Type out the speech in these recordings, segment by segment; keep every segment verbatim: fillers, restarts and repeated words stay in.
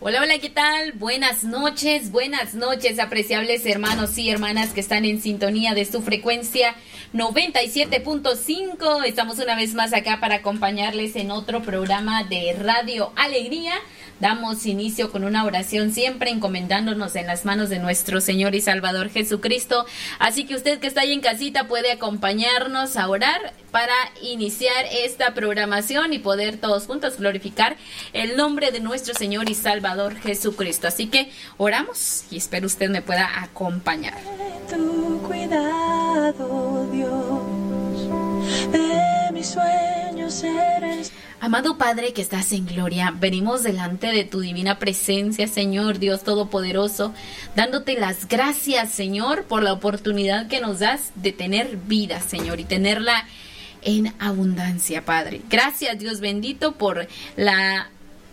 Hola, hola, ¿qué tal? Buenas noches, buenas noches, apreciables hermanos y hermanas que están en sintonía de su frecuencia noventa y siete punto cinco. Estamos una vez más acá para acompañarles en otro programa de Radio Alegría. Damos inicio con una oración, siempre encomendándonos en las manos de nuestro Señor y Salvador Jesucristo. Así que usted que está ahí en casita puede acompañarnos a orar para iniciar esta programación y poder todos juntos glorificar el nombre de nuestro Señor y Salvador Jesucristo. Así que oramos y espero usted me pueda acompañar. Tu cuidado, Dios, de mis sueños eres. Amado Padre que estás en gloria, venimos delante de tu divina presencia, Señor Dios Todopoderoso, dándote las gracias, Señor, por la oportunidad que nos das de tener vida, Señor, y tenerla en abundancia, Padre. Gracias, Dios bendito, por la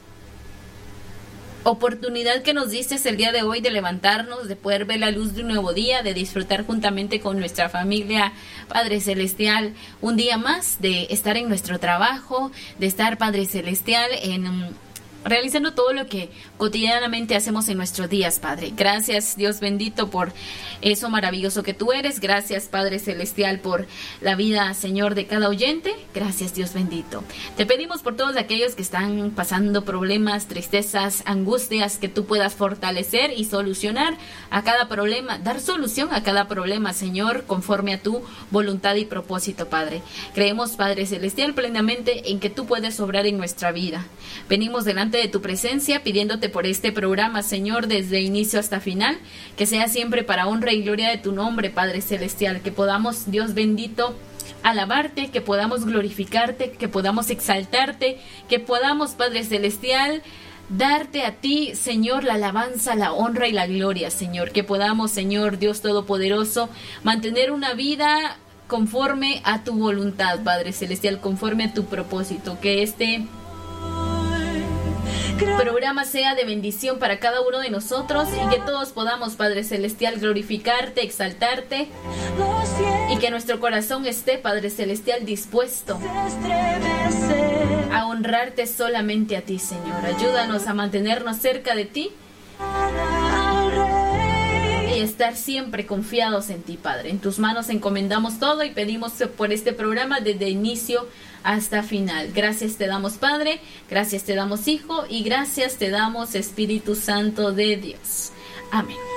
oportunidad que nos diste el día de hoy de levantarnos, de poder ver la luz de un nuevo día, de disfrutar juntamente con nuestra familia, Padre Celestial, un día más, de estar en nuestro trabajo, de estar, Padre Celestial, en um, realizando todo lo que cotidianamente hacemos en nuestros días, Padre. Gracias, Dios bendito, por eso maravilloso que tú eres. Gracias, Padre Celestial, por la vida, Señor, de cada oyente. Gracias, Dios bendito. Te pedimos por todos aquellos que están pasando problemas, tristezas, angustias, que tú puedas fortalecer y solucionar a cada problema, dar solución a cada problema, Señor, conforme a tu voluntad y propósito, Padre. Creemos, Padre Celestial, plenamente en que tú puedes obrar en nuestra vida. Venimos delante de tu presencia pidiéndote por este programa, Señor, desde inicio hasta final, que sea siempre para honra y gloria de tu nombre, Padre Celestial, que podamos, Dios bendito, alabarte, que podamos glorificarte, que podamos exaltarte, que podamos, Padre Celestial, darte a ti, Señor, la alabanza, la honra y la gloria, Señor, que podamos, Señor, Dios Todopoderoso, mantener una vida conforme a tu voluntad, Padre Celestial, conforme a tu propósito, que este programa sea de bendición para cada uno de nosotros y que todos podamos, Padre Celestial, glorificarte, exaltarte y que nuestro corazón esté, Padre Celestial, dispuesto a honrarte solamente a ti, Señor. Ayúdanos a mantenernos cerca de ti y estar siempre confiados en ti, Padre. En tus manos encomendamos todo y pedimos por este programa desde inicio hasta final. Gracias te damos, Padre, gracias te damos, Hijo, y gracias te damos, Espíritu Santo de Dios. Amén.